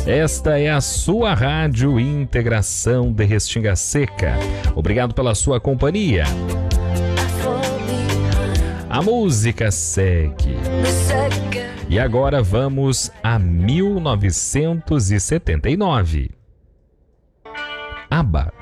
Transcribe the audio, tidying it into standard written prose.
Esta é a sua Rádio Integração de Restinga Seca. Obrigado pela sua companhia. A música segue. E agora vamos a 1979. ABBA.